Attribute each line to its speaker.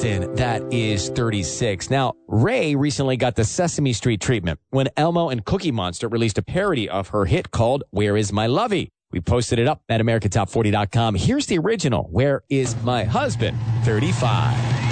Speaker 1: Austin, that is 36. Now, Ray recently got the Sesame Street treatment when Elmo and Cookie Monster released a parody of her hit called Where Is My Lovey? We posted it up at americatop40.com. Here's the original, Where Is My Husband? 35.